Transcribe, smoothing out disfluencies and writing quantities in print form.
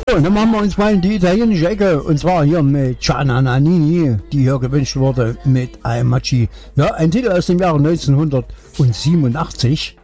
Und dann machen wir uns mal in die italienische Ecke. Und zwar hier mit Gianna Nannini, die hier gewünscht wurde mit I'm Machi. Ja, ein Titel aus dem Jahre 1987.